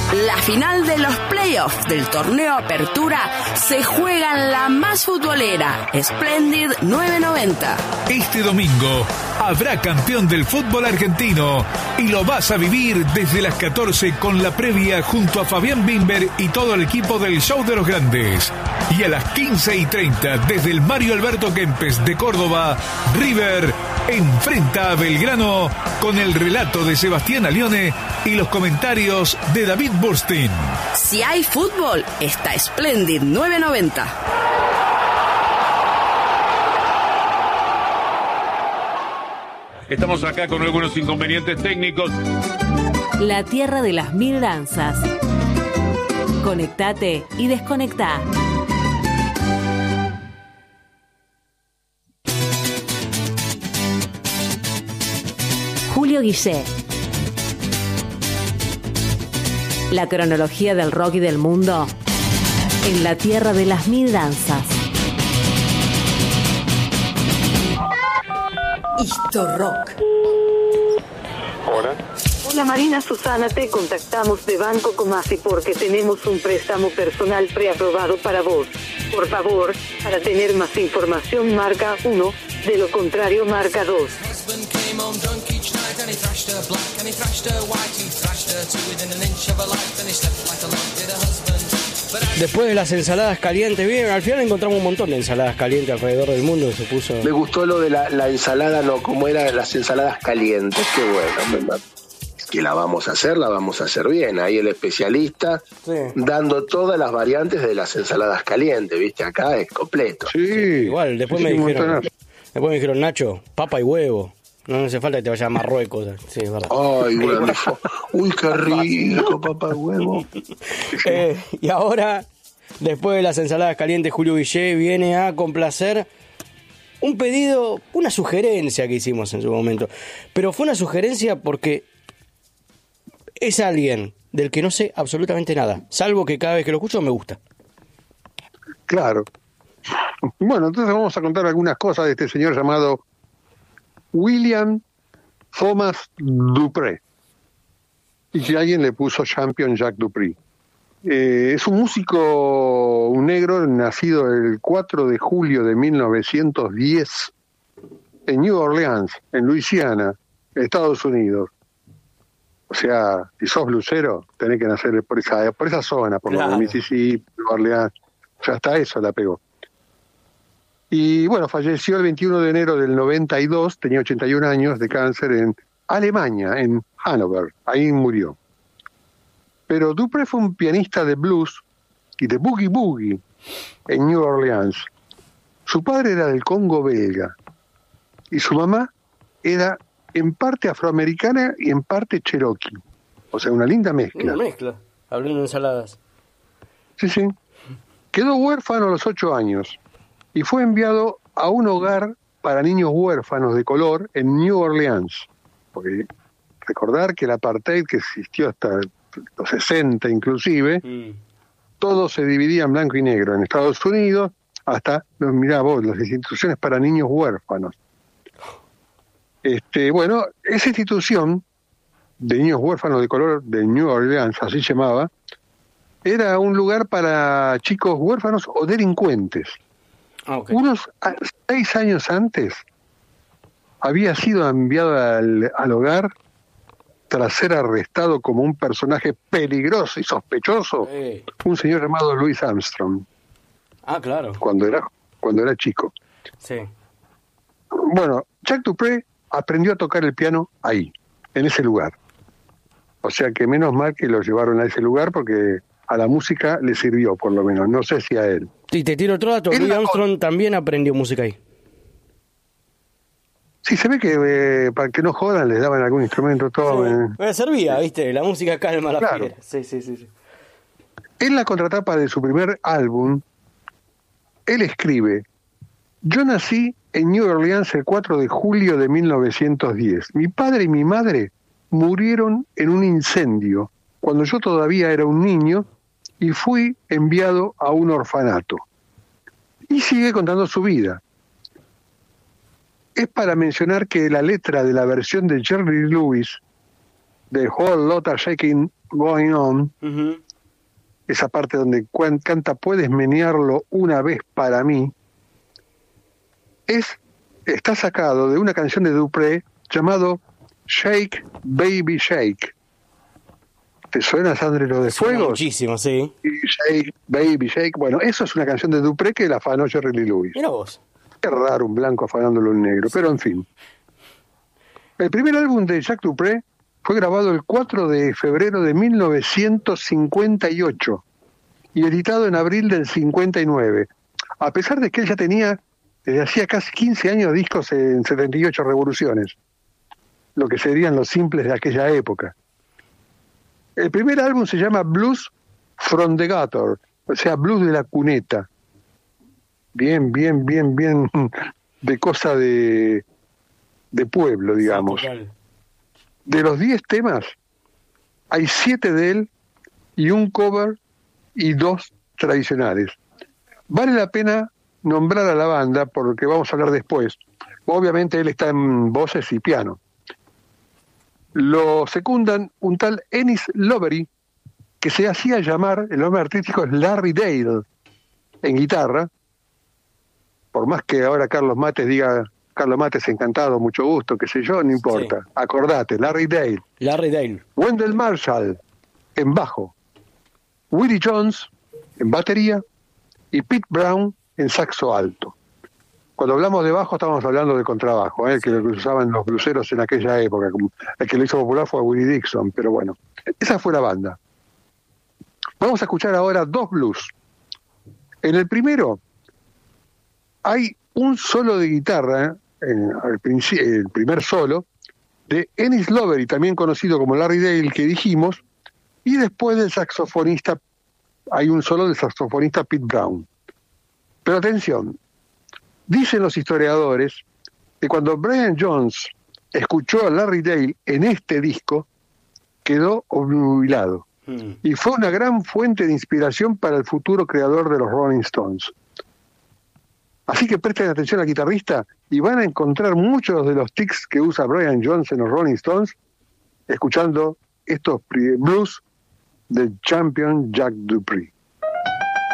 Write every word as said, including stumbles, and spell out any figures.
La final de los playoffs del torneo Apertura se juega en la más futbolera, Splendid novecientos noventa. Este domingo habrá campeón del fútbol argentino y lo vas a vivir desde las catorce con la previa junto a Fabián Bimber y todo el equipo del Show de los Grandes. Y a las quince y treinta desde el Mario Alberto Kempes de Córdoba, River enfrenta a Belgrano con el relato de Sebastián Alione y los comentarios de David Burstein. Si hay fútbol, está Splendid novecientos noventa. Estamos acá con algunos inconvenientes técnicos. La tierra de las mil danzas. Conectate y desconectá. Julio Guillé. La cronología del rock y del mundo en la tierra de las mil danzas. Histo Rock. Hola. Hola Marina Susana, te contactamos de Banco Comasi porque tenemos un préstamo personal preaprobado para vos. Por favor, para tener más información marca uno, de lo contrario marca dos. Después de las ensaladas calientes, bien, al final encontramos un montón de ensaladas calientes alrededor del mundo. Se puso. Me gustó lo de la, la ensalada, no, como era las ensaladas calientes. Qué bueno, ¿verdad? Que la vamos a hacer, la vamos a hacer bien. Ahí el especialista sí. dando todas las variantes de las ensaladas calientes, ¿viste? Acá es completo. Sí, sí igual. Después sí, me dijeron, después me dijeron, Nacho, papa y huevo. No hace falta que te vayas a Marruecos. Sí, es verdad. Ay, bueno. Uy, qué rico, papá y huevo. Eh, y ahora, después de las ensaladas calientes, Julio Guillé viene a complacer un pedido, una sugerencia que hicimos en su momento. Pero fue una sugerencia porque es alguien del que no sé absolutamente nada, salvo que cada vez que lo escucho me gusta. Claro. Bueno, entonces vamos a contar algunas cosas de este señor llamado William Thomas Dupree, y que alguien le puso Champion Jack Dupree. Eh, es un músico, un negro, nacido el cuatro de julio de mil novecientos diez en New Orleans, en Luisiana, Estados Unidos. O sea, si sos blusero, tenés que nacer por esa, por esa zona, por claro. Mississippi, New Orleans, ya hasta eso la pegó. Y bueno, falleció el veintiuno de enero del noventa y dos, tenía ochenta y un años, de cáncer en Alemania, en Hannover, ahí murió. Pero Dupree fue un pianista de blues y de boogie boogie en New Orleans. Su padre era del Congo belga y su mamá era en parte afroamericana y en parte cherokee. O sea, una linda mezcla. Una mezcla, hablando de ensaladas. Sí, sí. Quedó huérfano a los ocho años y fue enviado a un hogar para niños huérfanos de color en New Orleans. Porque recordar que el apartheid, que existió hasta los sesenta inclusive, mm. todo se dividía en blanco y negro. En Estados Unidos, hasta, mirá vos, las instituciones para niños huérfanos. Este, bueno, esa institución de niños huérfanos de color de New Orleans, así se llamaba, era un lugar para chicos huérfanos o delincuentes. Okay. Unos seis años antes había sido enviado al, al hogar tras ser arrestado como un personaje peligroso y sospechoso, hey. un señor llamado Louis Armstrong. Ah, claro. Cuando era, cuando era chico. Sí. Bueno, Jack Dupree aprendió a tocar el piano ahí, en ese lugar. O sea que menos mal que lo llevaron a ese lugar porque a la música le sirvió, por lo menos. No sé si a él. Y te tiro otro dato. Louis Armstrong co- también aprendió música ahí. Sí, se ve que eh, para que no jodan les daban algún instrumento, todo. Sí. Eh. Me servía, ¿viste? La música calma la claro. fiera. Sí, sí, sí, sí. En la contratapa de su primer álbum, él escribe: yo nací en New Orleans el cuatro de julio de mil novecientos diez. Mi padre y mi madre murieron en un incendio cuando yo todavía era un niño y fui enviado a un orfanato. Y sigue contando su vida. Es para mencionar que la letra de la versión de Jerry Lewis de Whole Lotta Shaking Going On, uh-huh. esa parte donde canta Puedes menearlo una vez para mí, es, está sacado de una canción de Dupré llamado Shake Baby Shake. ¿Te suena, Sandre, lo de Fuegos? Muchísimo, sí. Shake Baby Shake. Bueno, eso es una canción de Dupré que la afanó Jerry Lee Lewis. Mira vos. Qué raro un blanco afanándolo un negro, pero en fin. El primer álbum de Jack Dupré fue grabado el cuatro de febrero de mil novecientos cincuenta y ocho y editado en abril del cincuenta y nueve. A pesar de que él ya tenía, desde hacía casi quince años, discos en setenta y ocho revoluciones, lo que serían los simples de aquella época. El primer álbum se llama Blues from the Gutter, o sea, blues de la cuneta. Bien, bien, bien, bien de cosa de, de pueblo, digamos. Sí, de los diez temas, hay siete de él y un cover y dos tradicionales. Vale la pena nombrar a la banda porque vamos a hablar después. Obviamente él está en voces y piano. Lo secundan un tal Ennis Lovery, que se hacía llamar, el nombre artístico es Larry Dale, en guitarra. Por más que ahora Carlos Mates diga, Carlos Mates encantado, mucho gusto, qué sé yo, no importa. Sí. Acordate, Larry Dale. Larry Dale. Wendell Marshall, en bajo. Willie Jones, en batería. Y Pete Brown, en saxo alto. Cuando hablamos de bajo estamos hablando de contrabajo, ¿eh? que lo que usaban los bluseros en aquella época. El que lo hizo popular fue Willie Dixon, pero bueno, esa fue la banda. Vamos a escuchar ahora dos blues. En el primero hay un solo de guitarra, en el, el primer solo, de Ennis Lovery, también conocido como Larry Dale, que dijimos, y después del saxofonista, hay un solo del saxofonista Pete Brown. Pero atención, dicen los historiadores que cuando Brian Jones escuchó a Larry Dale en este disco, quedó obnubilado. Mm. Y fue una gran fuente de inspiración para el futuro creador de los Rolling Stones. Así que presten atención al guitarrista y van a encontrar muchos de los tics que usa Brian Jones en los Rolling Stones, escuchando estos blues del champion Jack Dupré.